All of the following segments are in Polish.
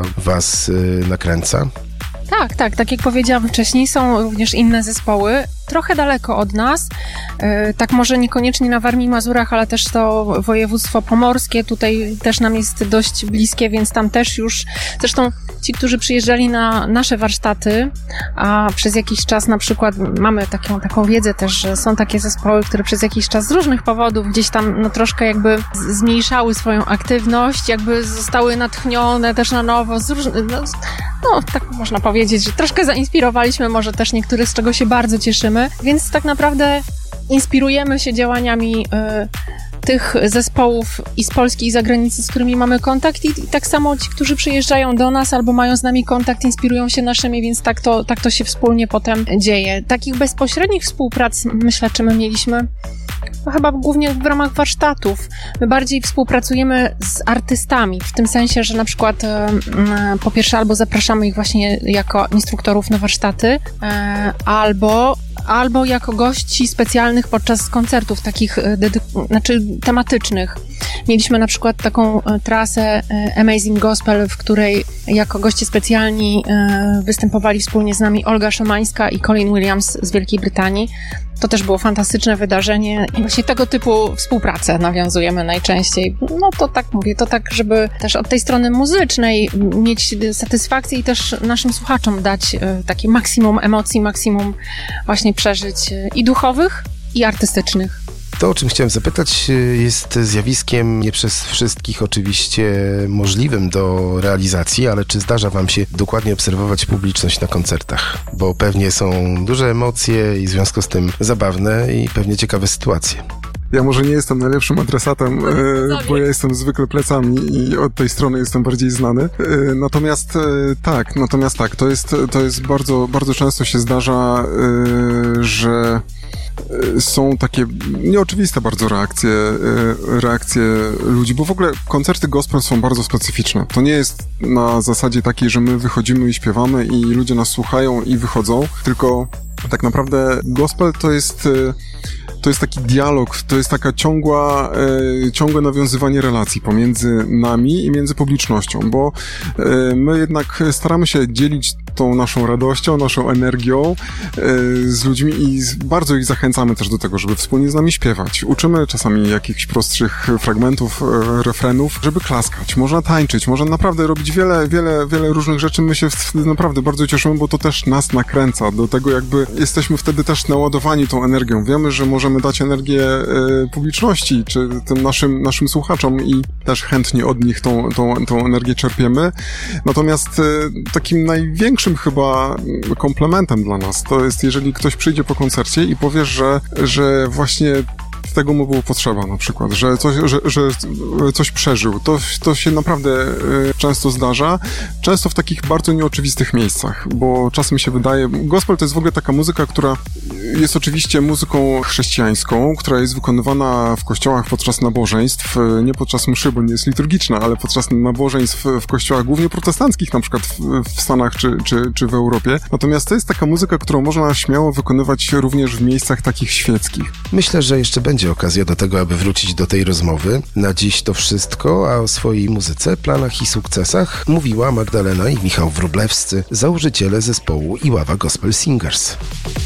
was nakręca? Tak jak powiedziałam wcześniej, są również inne zespoły, trochę daleko od nas, tak może niekoniecznie na Warmii i Mazurach, ale też to województwo pomorskie, tutaj też nam jest dość bliskie, więc tam też już, zresztą ci, którzy przyjeżdżali na nasze warsztaty, a przez jakiś czas na przykład mamy taką wiedzę też, że są takie zespoły, które przez jakiś czas z różnych powodów gdzieś tam troszkę jakby zmniejszały swoją aktywność, jakby zostały natchnione też na nowo, tak można powiedzieć, że troszkę zainspirowaliśmy może też niektórych, z czego się bardzo cieszymy, więc tak naprawdę inspirujemy się działaniami tych zespołów i z Polski, i z zagranicy, z którymi mamy kontakt i tak samo ci, którzy przyjeżdżają do nas albo mają z nami kontakt, inspirują się naszymi, więc tak to się wspólnie potem dzieje. Takich bezpośrednich współprac, myślę, czy my mieliśmy chyba głównie w ramach warsztatów. My bardziej współpracujemy z artystami, w tym sensie, że na przykład po pierwsze albo zapraszamy ich właśnie jako instruktorów na warsztaty, albo jako gości specjalnych podczas koncertów takich, tematycznych. Mieliśmy na przykład taką trasę Amazing Gospel, w której jako goście specjalni występowali wspólnie z nami Olga Szomańska i Colin Williams z Wielkiej Brytanii. To też było fantastyczne wydarzenie i właśnie tego typu współpracę nawiązujemy najczęściej. No to tak mówię, to tak, żeby też od tej strony muzycznej mieć satysfakcję i też naszym słuchaczom dać takie maksimum emocji, maksimum właśnie przeżyć i duchowych, i artystycznych. To, o czym chciałem zapytać, jest zjawiskiem nie przez wszystkich oczywiście możliwym do realizacji, ale czy zdarza wam się dokładnie obserwować publiczność na koncertach? Bo pewnie są duże emocje i w związku z tym zabawne i pewnie ciekawe sytuacje. Ja może nie jestem najlepszym adresatem, bo ja jestem zwykle plecami i od tej strony jestem bardziej znany. Natomiast tak, to jest bardzo, bardzo często się zdarza, że są takie nieoczywiste bardzo reakcje ludzi, bo w ogóle koncerty gospel są bardzo specyficzne. To nie jest na zasadzie takiej, że my wychodzimy i śpiewamy i ludzie nas słuchają i wychodzą, tylko tak naprawdę gospel to jest taki dialog, to jest taka ciągłe nawiązywanie relacji pomiędzy nami i między publicznością, bo my jednak staramy się dzielić tą naszą radością, naszą energią z ludźmi i bardzo ich zachęcamy też do tego, żeby wspólnie z nami śpiewać. Uczymy czasami jakichś prostszych fragmentów, refrenów, żeby klaskać. Można tańczyć, można naprawdę robić wiele różnych rzeczy. My się wtedy naprawdę bardzo cieszymy, bo to też nas nakręca do tego, jakby jesteśmy wtedy też naładowani tą energią. Wiemy, że możemy dać energię publiczności, czy tym naszym słuchaczom i też chętnie od nich tą energię czerpiemy. Natomiast takim największym chyba komplementem dla nas to jest, jeżeli ktoś przyjdzie po koncercie i powie, że właśnie tego mu było potrzeba na przykład, że coś przeżył. To się naprawdę często zdarza. Często w takich bardzo nieoczywistych miejscach, bo czasem się wydaje... Gospel to jest w ogóle taka muzyka, która jest oczywiście muzyką chrześcijańską, która jest wykonywana w kościołach podczas nabożeństw, nie podczas mszy, bo nie jest liturgiczna, ale podczas nabożeństw w kościołach głównie protestanckich, na przykład w Stanach czy w Europie. Natomiast to jest taka muzyka, którą można śmiało wykonywać również w miejscach takich świeckich. Myślę, że jeszcze będzie okazja do tego, aby wrócić do tej rozmowy. Na dziś to wszystko, a o swojej muzyce, planach i sukcesach mówiła Magdalena i Michał Wróblewscy, założyciele zespołu Iława Gospel Singers.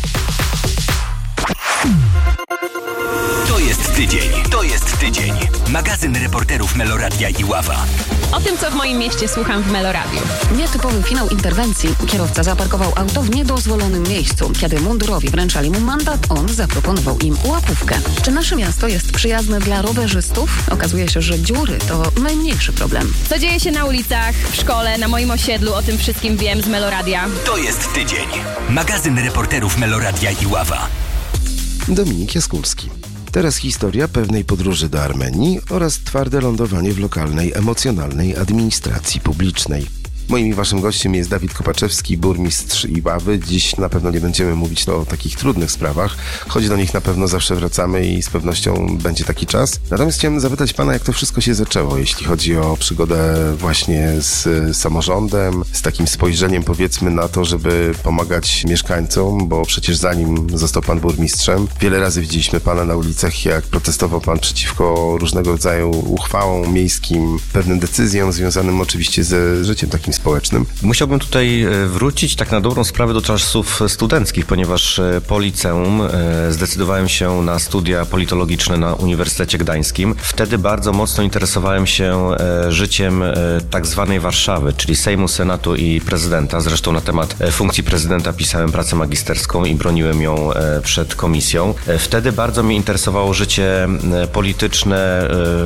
To jest tydzień. Magazyn reporterów Meloradia Iława. O tym, co w moim mieście słucham w Meloradiu. Nietypowy finał interwencji. Kierowca zaparkował auto w niedozwolonym miejscu. Kiedy mundurowi wręczali mu mandat, on zaproponował im łapówkę. Czy nasze miasto jest przyjazne dla rowerzystów? Okazuje się, że dziury to najmniejszy problem. Co dzieje się na ulicach, w szkole, na moim osiedlu, o tym wszystkim wiem z Meloradia. To jest tydzień. Magazyn reporterów Meloradia Iława. Dominik Jaskulski. Teraz historia pewnej podróży do Armenii oraz twarde lądowanie w lokalnej, emocjonalnej administracji publicznej. Moim i waszym gościem jest Dawid Kopaczewski, burmistrz Iławy. Dziś na pewno nie będziemy mówić o takich trudnych sprawach, choć do nich na pewno zawsze wracamy i z pewnością będzie taki czas. Natomiast chciałem zapytać pana, jak to wszystko się zaczęło, jeśli chodzi o przygodę właśnie z samorządem, z takim spojrzeniem powiedzmy na to, żeby pomagać mieszkańcom, bo przecież zanim został pan burmistrzem, wiele razy widzieliśmy pana na ulicach, jak protestował pan przeciwko różnego rodzaju uchwałom miejskim, pewnym decyzjom związanym oczywiście ze życiem takim społecznym? Musiałbym tutaj wrócić tak na dobrą sprawę do czasów studenckich, ponieważ po liceum zdecydowałem się na studia politologiczne na Uniwersytecie Gdańskim. Wtedy bardzo mocno interesowałem się życiem tak zwanej Warszawy, czyli Sejmu, Senatu i prezydenta. Zresztą na temat funkcji prezydenta pisałem pracę magisterską i broniłem ją przed komisją. Wtedy bardzo mnie interesowało życie polityczne,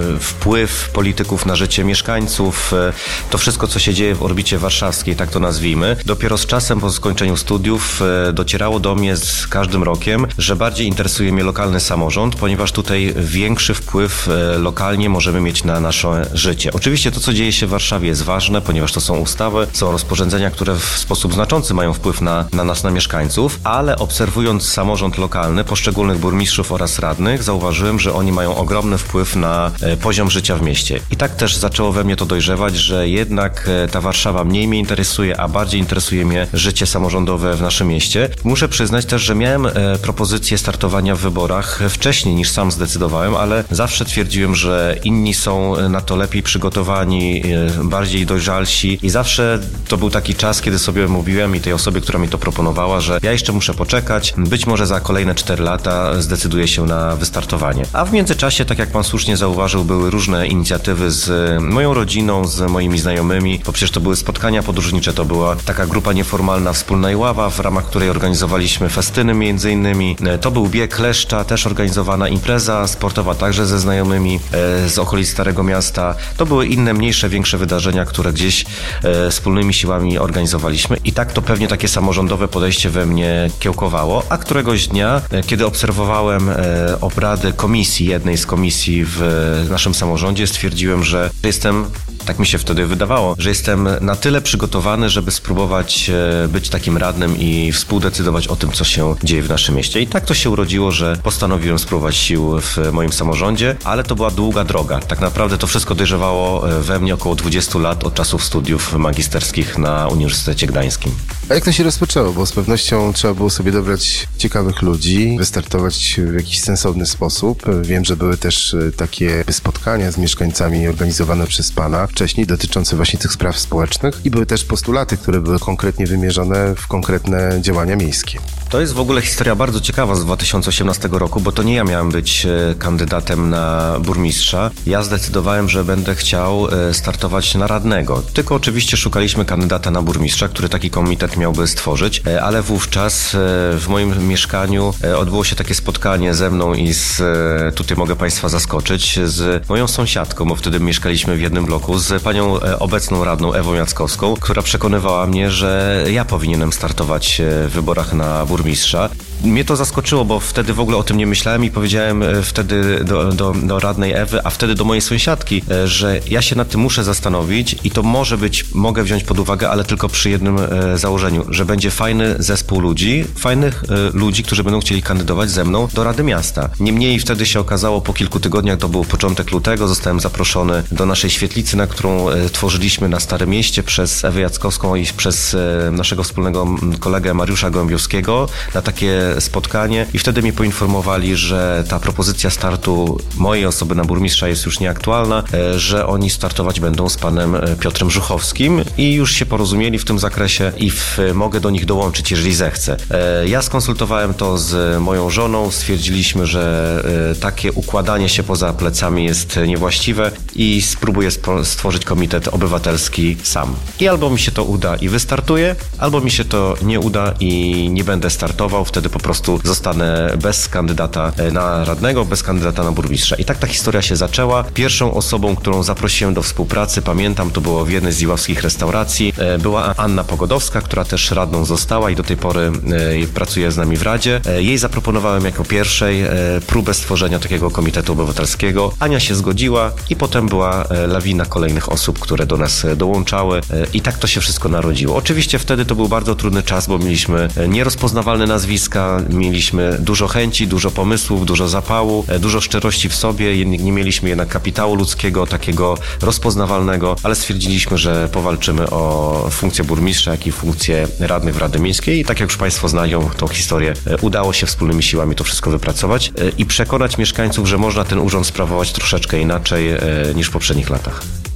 wpływ polityków na życie mieszkańców, to wszystko, co się dzieje w orbicie warszawskiej, tak to nazwijmy. Dopiero z czasem, po skończeniu studiów, docierało do mnie z każdym rokiem, że bardziej interesuje mnie lokalny samorząd, ponieważ tutaj większy wpływ lokalnie możemy mieć na nasze życie. Oczywiście to, co dzieje się w Warszawie, jest ważne, ponieważ to są ustawy, są rozporządzenia, które w sposób znaczący mają wpływ na nas, na mieszkańców, ale obserwując samorząd lokalny, poszczególnych burmistrzów oraz radnych, zauważyłem, że oni mają ogromny wpływ na poziom życia w mieście. I tak też zaczęło we mnie to dojrzewać, że jednak ta Warszawa mniej mnie interesuje, a bardziej interesuje mnie życie samorządowe w naszym mieście. Muszę przyznać też, że miałem propozycję startowania w wyborach wcześniej niż sam zdecydowałem, ale zawsze twierdziłem, że inni są na to lepiej przygotowani, bardziej dojrzalsi i zawsze to był taki czas, kiedy sobie mówiłem i tej osobie, która mi to proponowała, że ja jeszcze muszę poczekać, być może za kolejne 4 lata zdecyduję się na wystartowanie. A w międzyczasie, tak jak pan słusznie zauważył, były różne inicjatywy z moją rodziną, z moimi znajomymi, bo przecież to były spotkania podróżnicze, to była taka grupa nieformalna Wspólna Iława, w ramach której organizowaliśmy festyny między innymi. To był bieg Kleszcza, też organizowana impreza sportowa, także ze znajomymi z okolic Starego Miasta. To były inne, mniejsze, większe wydarzenia, które gdzieś wspólnymi siłami organizowaliśmy i tak to pewnie takie samorządowe podejście we mnie kiełkowało, a któregoś dnia, kiedy obserwowałem obrady komisji, jednej z komisji w naszym samorządzie, stwierdziłem, że jestem, tak mi się wtedy wydawało, że jestem na tyle przygotowany, żeby spróbować być takim radnym i współdecydować o tym, co się dzieje w naszym mieście. I tak to się urodziło, że postanowiłem spróbować sił w moim samorządzie, ale to była długa droga. Tak naprawdę to wszystko dojrzewało we mnie około 20 lat od czasów studiów magisterskich na Uniwersytecie Gdańskim. A jak to się rozpoczęło? Bo z pewnością trzeba było sobie dobrać ciekawych ludzi, wystartować w jakiś sensowny sposób. Wiem, że były też takie spotkania z mieszkańcami organizowane przez pana wcześniej, dotyczące właśnie tych spraw społecznych i były też postulaty, które były konkretnie wymierzone w konkretne działania miejskie. To jest w ogóle historia bardzo ciekawa z 2018 roku, bo to nie ja miałem być kandydatem na burmistrza. Ja zdecydowałem, że będę chciał startować na radnego. Tylko oczywiście szukaliśmy kandydata na burmistrza, który taki komitet miałby stworzyć, ale wówczas w moim mieszkaniu odbyło się takie spotkanie ze mną i tutaj mogę Państwa zaskoczyć, z moją sąsiadką, bo wtedy mieszkaliśmy w jednym bloku, z panią obecną radną Ewą Jackowską, która przekonywała mnie, że ja powinienem startować w wyborach na burmistrza. Mnie to zaskoczyło, bo wtedy w ogóle o tym nie myślałem i powiedziałem wtedy do radnej Ewy, a wtedy do mojej sąsiadki, że ja się nad tym muszę zastanowić i to mogę wziąć pod uwagę, ale tylko przy jednym założeniu, że będzie fajny zespół ludzi, fajnych ludzi, którzy będą chcieli kandydować ze mną do Rady Miasta. Niemniej wtedy się okazało, po kilku tygodniach, to był początek lutego, zostałem zaproszony do naszej świetlicy, na którą tworzyliśmy na Starym Mieście przez Ewę Jackowską i przez naszego wspólnego kolegę Mariusza Gołębiowskiego na takie spotkanie i wtedy mnie poinformowali, że ta propozycja startu mojej osoby na burmistrza jest już nieaktualna, że oni startować będą z panem Piotrem Żuchowskim i już się porozumieli w tym zakresie i mogę do nich dołączyć, jeżeli zechcę. Ja skonsultowałem to z moją żoną, stwierdziliśmy, że takie układanie się poza plecami jest niewłaściwe i spróbuję stworzyć komitet obywatelski sam. I albo mi się to uda i wystartuję, albo mi się to nie uda i nie będę startował, wtedy po prostu zostanę bez kandydata na radnego, bez kandydata na burmistrza. I tak ta historia się zaczęła. Pierwszą osobą, którą zaprosiłem do współpracy, pamiętam, to było w jednej z iławskich restauracji, była Anna Pogodowska, która też radną została i do tej pory pracuje z nami w Radzie. Jej zaproponowałem jako pierwszej próbę stworzenia takiego komitetu obywatelskiego. Ania się zgodziła i potem była lawina kolejnych osób, które do nas dołączały i tak to się wszystko narodziło. Oczywiście wtedy to był bardzo trudny czas, bo mieliśmy nierozpoznawalne nazwiska, mieliśmy dużo chęci, dużo pomysłów, dużo zapału, dużo szczerości w sobie, nie mieliśmy jednak kapitału ludzkiego, takiego rozpoznawalnego, ale stwierdziliśmy, że powalczymy o funkcję burmistrza, jak i funkcję radnych w Rady Miejskiej i tak jak już Państwo znają tą historię, udało się wspólnymi siłami to wszystko wypracować i przekonać mieszkańców, że można ten urząd sprawować troszeczkę inaczej niż w poprzednich latach.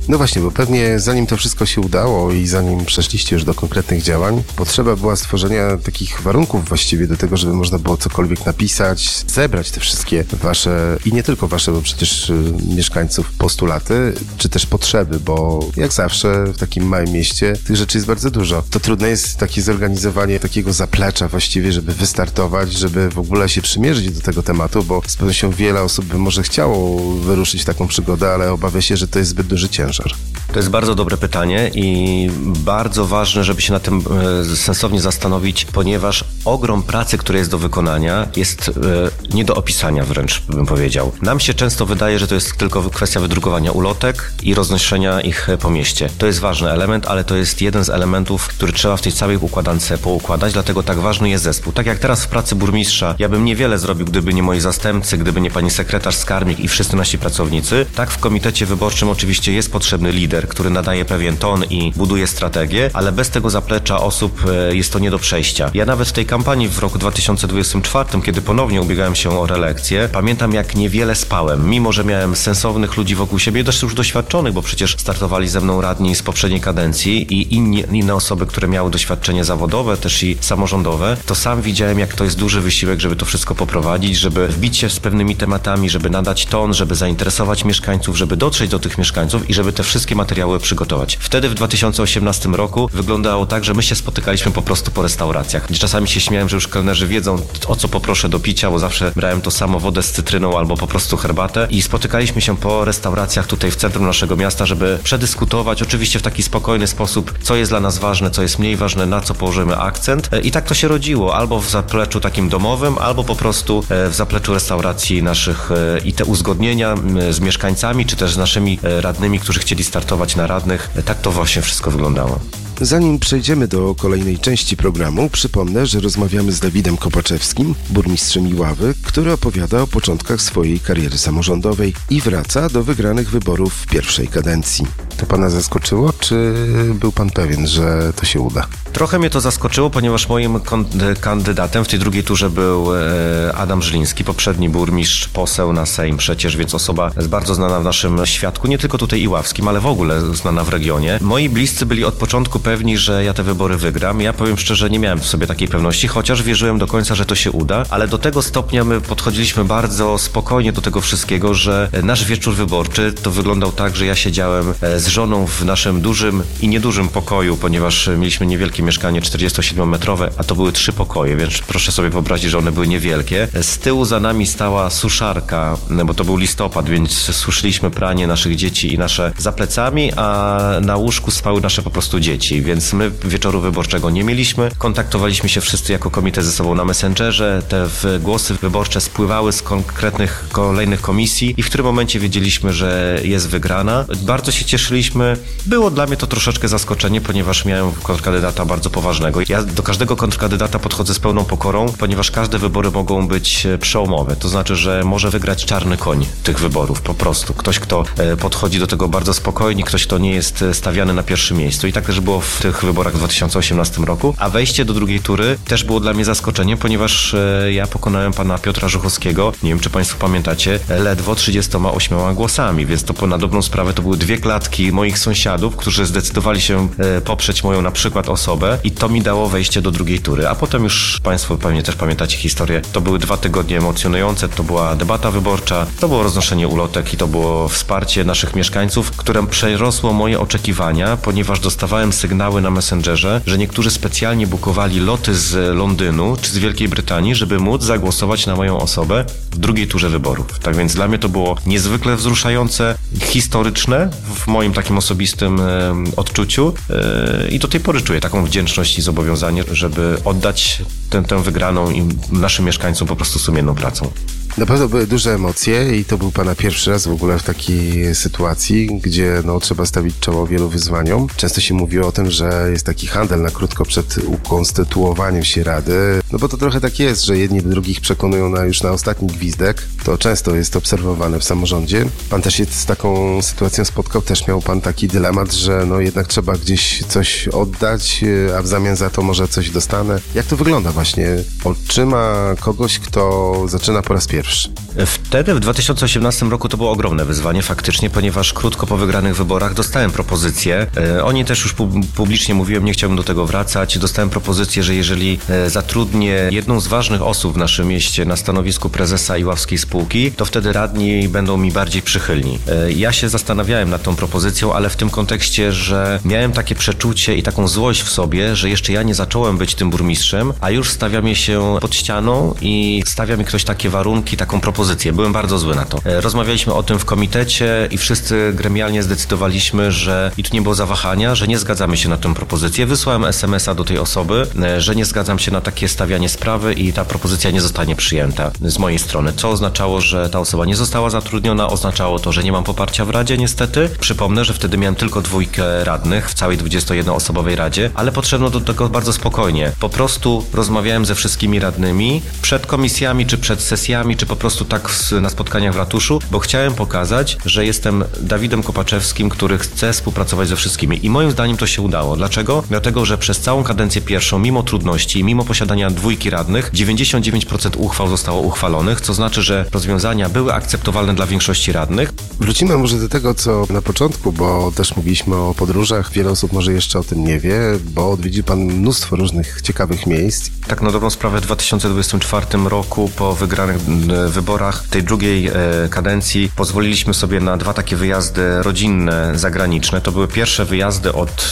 No właśnie, bo pewnie zanim to wszystko się udało i zanim przeszliście już do konkretnych działań, potrzeba była stworzenia takich warunków właściwie do tego, żeby można było cokolwiek napisać, zebrać te wszystkie wasze i nie tylko wasze, bo przecież mieszkańców postulaty, czy też potrzeby, bo jak zawsze w takim małym mieście tych rzeczy jest bardzo dużo. To trudne jest takie zorganizowanie takiego zaplecza właściwie, żeby wystartować, żeby w ogóle się przymierzyć do tego tematu, bo z pewnością wiele osób by może chciało wyruszyć w taką przygodę, ale obawia się, że to jest zbyt duży ciężar. To jest bardzo dobre pytanie i bardzo ważne, żeby się na tym sensownie zastanowić, ponieważ ogrom pracy, który jest do wykonania, jest nie do opisania wręcz, bym powiedział. Nam się często wydaje, że to jest tylko kwestia wydrukowania ulotek i roznoszenia ich po mieście. To jest ważny element, ale to jest jeden z elementów, który trzeba w tej całej układance poukładać, dlatego tak ważny jest zespół. Tak jak teraz w pracy burmistrza, ja bym niewiele zrobił, gdyby nie moi zastępcy, gdyby nie pani sekretarz, skarbnik i wszyscy nasi pracownicy. Tak w komitecie wyborczym oczywiście jest potrzebny lider, który nadaje pewien ton i buduje strategię, ale bez tego zaplecza osób jest to nie do przejścia. Ja nawet w tej kampanii w roku 2024, kiedy ponownie ubiegałem się o reelekcję, pamiętam jak niewiele spałem, mimo że miałem sensownych ludzi wokół siebie, też już doświadczonych, bo przecież startowali ze mną radni z poprzedniej kadencji i inne osoby, które miały doświadczenie zawodowe, też i samorządowe, to sam widziałem, jak to jest duży wysiłek, żeby to wszystko poprowadzić, żeby wbić się z pewnymi tematami, żeby nadać ton, żeby zainteresować mieszkańców, żeby dotrzeć do tych mieszkańców i żeby te wszystkie materiały przygotować. Wtedy w 2018 roku wyglądało tak, że my się spotykaliśmy po prostu po restauracjach, gdzie czasami się śmiałem, że już kelnerzy wiedzą, o co poproszę do picia, bo zawsze brałem to samo, wodę z cytryną albo po prostu herbatę i spotykaliśmy się po restauracjach tutaj w centrum naszego miasta, żeby przedyskutować, oczywiście w taki spokojny sposób, co jest dla nas ważne, co jest mniej ważne, na co położymy akcent i tak to się rodziło, albo w zapleczu takim domowym, albo po prostu w zapleczu restauracji naszych i te uzgodnienia z mieszkańcami, czy też z naszymi radnymi, którzy chcieli startować na radnych, tak to właśnie wszystko wyglądało. Zanim przejdziemy do kolejnej części programu, przypomnę, że rozmawiamy z Dawidem Kopaczewskim, burmistrzem Iławy, który opowiada o początkach swojej kariery samorządowej i wraca do wygranych wyborów w pierwszej kadencji. To pana zaskoczyło, czy był pan pewien, że to się uda? Trochę mnie to zaskoczyło, ponieważ moim kandydatem w tej drugiej turze był Adam Żyliński, poprzedni burmistrz, poseł na Sejm przecież, więc osoba bardzo znana w naszym świadku, nie tylko tutaj iławskim, ale w ogóle znana w regionie. Moi bliscy byli od początku pewni, że ja te wybory wygram. Ja powiem szczerze, nie miałem w sobie takiej pewności, chociaż wierzyłem do końca, że to się uda, ale do tego stopnia my podchodziliśmy bardzo spokojnie do tego wszystkiego, że nasz wieczór wyborczy to wyglądał tak, że ja siedziałem z żoną w naszym dużym i niedużym pokoju, ponieważ mieliśmy niewielkie mieszkanie 47-metrowe, a to były 3 pokoje, więc proszę sobie wyobrazić, że one były niewielkie. Z tyłu za nami stała suszarka, bo to był listopad, więc suszyliśmy pranie naszych dzieci i nasze za plecami, a na łóżku spały nasze po prostu dzieci, więc my wieczoru wyborczego nie mieliśmy. Kontaktowaliśmy się wszyscy jako komitet ze sobą na Messengerze, te głosy wyborcze spływały z konkretnych kolejnych komisji i w którym momencie wiedzieliśmy, że jest wygrana. Bardzo się cieszyliśmy. Było dla mnie to troszeczkę zaskoczenie, ponieważ miałem kontrkandydata bardzo poważnego. Ja do każdego kontrkandydata podchodzę z pełną pokorą, ponieważ każde wybory mogą być przełomowe. To znaczy, że może wygrać czarny koń tych wyborów, po prostu. Ktoś, kto podchodzi do tego bardzo spokojnie, ktoś, kto nie jest stawiany na pierwszym miejscu. I tak też było w tych wyborach w 2018 roku. A wejście do drugiej tury też było dla mnie zaskoczeniem, ponieważ ja pokonałem pana Piotra Żuchowskiego, nie wiem, czy państwo pamiętacie, ledwo 38 głosami, więc to na dobrą sprawę to były 2 klatki moich sąsiadów, którzy zdecydowali się poprzeć moją na przykład osobę i to mi dało wejście do drugiej tury. A potem już państwo pewnie też pamiętacie historię. To były 2 tygodnie emocjonujące, to była debata wyborcza, to było roznoszenie ulotek i to było wsparcie naszych mieszkańców, które przerosło moje oczekiwania, ponieważ dostawałem sygnały na Messengerze, że niektórzy specjalnie bukowali loty z Londynu czy z Wielkiej Brytanii, żeby móc zagłosować na moją osobę w drugiej turze wyborów. Tak więc dla mnie to było niezwykle wzruszające, historyczne w moim takim osobistym odczuciu i do tej pory czuję taką wdzięczność i zobowiązanie, żeby oddać tę wygraną i naszym mieszkańcom po prostu sumienną pracą. Na pewno były duże emocje i to był pana pierwszy raz w ogóle w takiej sytuacji, gdzie trzeba stawić czoło wielu wyzwaniom. Często się mówi o tym, że jest taki handel na krótko przed ukonstytuowaniem się Rady, bo to trochę tak jest, że jedni drugich przekonują już na ostatni gwizdek. To często jest obserwowane w samorządzie. Pan też się z taką sytuacją spotkał, też miał pan taki dylemat, że jednak trzeba gdzieś coś oddać, a w zamian za to może coś dostanę. Jak to wygląda właśnie? Oczyma kogoś, kto zaczyna po raz pierwszy? Wtedy, w 2018 roku to było ogromne wyzwanie faktycznie, ponieważ krótko po wygranych wyborach dostałem propozycję. Oni też już publicznie mówiłem, nie chciałbym do tego wracać. Dostałem propozycję, że jeżeli zatrudnię jedną z ważnych osób w naszym mieście na stanowisku prezesa Iławskiej spółki, to wtedy radni będą mi bardziej przychylni. Ja się zastanawiałem nad tą propozycją, ale w tym kontekście, że miałem takie przeczucie i taką złość w sobie, że jeszcze ja nie zacząłem być tym burmistrzem, a już stawia mnie się pod ścianą i stawia mi ktoś takie warunki, taką propozycję. Byłem bardzo zły na to. Rozmawialiśmy o tym w komitecie i wszyscy gremialnie zdecydowaliśmy, że i tu nie było zawahania, że nie zgadzamy się na tę propozycję. Wysłałem SMS-a do tej osoby, że nie zgadzam się na takie stawianie sprawy i ta propozycja nie zostanie przyjęta z mojej strony. Co oznaczało, że ta osoba nie została zatrudniona, oznaczało to, że nie mam poparcia w Radzie niestety. Przypomnę, że wtedy miałem tylko 2 radnych w całej 21-osobowej Radzie, ale podszedłem do tego bardzo spokojnie. Po prostu rozmawiałem ze wszystkimi radnymi przed komisjami, czy przed sesjami, czy po prostu tak na spotkaniach w ratuszu, bo chciałem pokazać, że jestem Dawidem Kopaczewskim, który chce współpracować ze wszystkimi. I moim zdaniem to się udało. Dlaczego? Dlatego, że przez całą kadencję pierwszą, mimo trudności, mimo posiadania 2 radnych, 99% uchwał zostało uchwalonych, co znaczy, że rozwiązania były akceptowalne dla większości radnych. Wrócimy może do tego, co na początku, bo też mówiliśmy o podróżach. Wiele osób może jeszcze o tym nie wie, bo odwiedził pan mnóstwo różnych ciekawych miejsc. Tak na dobrą sprawę w 2024 roku po wygranych wyborach tej drugiej kadencji pozwoliliśmy sobie na 2 takie wyjazdy rodzinne, zagraniczne. To były pierwsze wyjazdy od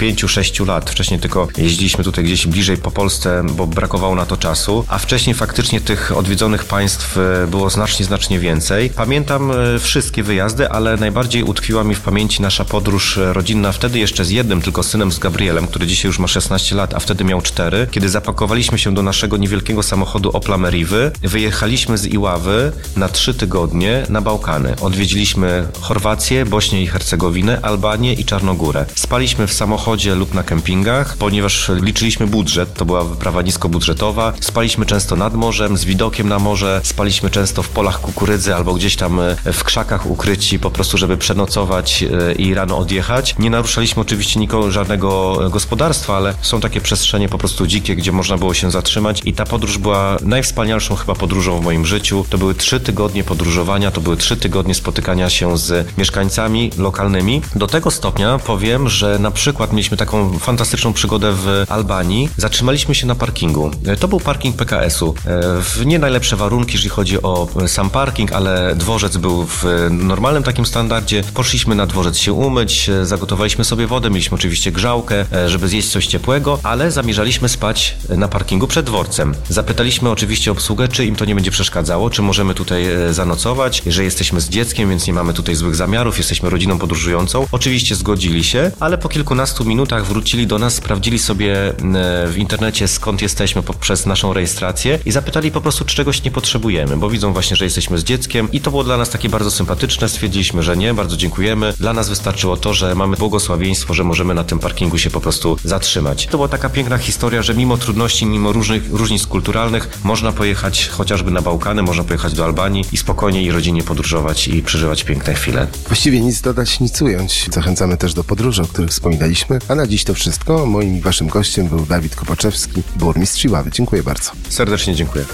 5-6 lat. Wcześniej tylko jeździliśmy tutaj gdzieś bliżej po Polsce, bo brakowało na to czasu, a wcześniej faktycznie tych odwiedzonych państw było znacznie więcej. Pamiętam wszystkie wyjazdy, ale najbardziej utkwiła mi w pamięci nasza podróż rodzinna, wtedy jeszcze z jednym tylko synem, z Gabrielem, który dzisiaj już ma 16 lat, a wtedy miał 4, kiedy zapakowaliśmy się do naszego niewielkiego samochodu Opla Meriwy, wyjechaliśmy z Iławy na 3 tygodnie na Bałkany. Odwiedziliśmy Chorwację, Bośnię i Hercegowinę, Albanię i Czarnogórę. Spaliśmy w samochodzie lub na kempingach, ponieważ liczyliśmy budżet, to była wyprawa niskobudżetowa. Spaliśmy często nad morzem, z widokiem na morze, spaliśmy często w polach kukurydzy albo gdzieś tam w krzakach ukryci, po prostu żeby przenocować i rano odjechać. Nie naruszaliśmy oczywiście żadnego gospodarstwa, ale są takie przestrzenie po prostu dzikie, gdzie można było się zatrzymać i ta podróż była najwspanialszą chyba podróżą w moim życiu. To były 3 tygodnie podróżowania, to były 3 tygodnie spotykania się z mieszkańcami lokalnymi. Do tego stopnia powiem, że na przykład mieliśmy taką fantastyczną przygodę w Albanii. Zatrzymaliśmy się na parkingu. To był parking PKS-u. W nie najlepsze warunki, jeżeli chodzi o sam parking, ale dworzec był w normalnym takim standardzie. Poszliśmy na dworzec się umyć, zagotowaliśmy sobie wodę, mieliśmy oczywiście grzałkę, żeby zjeść coś ciepłego, ale zamierzaliśmy spać na parkingu przed dworcem. Zapytaliśmy oczywiście obsługę, czy im to nie będzie przeszkadzało, czy możemy tutaj zanocować, że jesteśmy z dzieckiem, więc nie mamy tutaj złych zamiarów, jesteśmy rodziną podróżującą. Oczywiście zgodzili się, ale po kilkunastu minutach wrócili do nas, sprawdzili sobie w internecie, skąd jesteśmy poprzez naszą rejestrację i zapytali po prostu, czy czegoś nie potrzebujemy, bo widzą właśnie, że jesteśmy z dzieckiem i to było dla nas takie bardzo sympatyczne. Stwierdziliśmy, że nie, bardzo dziękujemy. Dla nas wystarczyło to, że mamy błogosławieństwo, że możemy na tym parkingu się po prostu zatrzymać. To była taka piękna historia, że mimo trudności, mimo różnic kulturalnych można pojechać chociażby na Bałkany, można pojechać do Albanii i spokojnie i rodzinnie podróżować i przeżywać piękne chwile. Właściwie nic dodać, nic ująć. Zachęcamy też do podróży, o których wspominaliśmy. A na dziś to wszystko. Moim i waszym gościem był Dawid Kopaczewski, burmistrz Iławy. Dziękuję bardzo. Serdecznie dziękuję.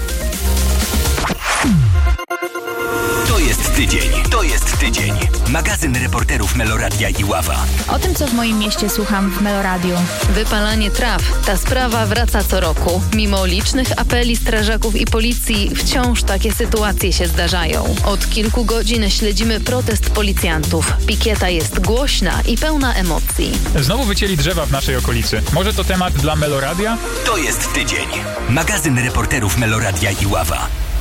To jest tydzień. Magazyn reporterów Meloradia Iława. O tym, co w moim mieście słucham w Meloradiu. Wypalanie traw. Ta sprawa wraca co roku. Mimo licznych apeli strażaków i policji, wciąż takie sytuacje się zdarzają. Od kilku godzin śledzimy protest policjantów. Pikieta jest głośna i pełna emocji. Znowu wycięli drzewa w naszej okolicy. Może to temat dla Meloradia? To jest tydzień. Magazyn reporterów Meloradia Iława.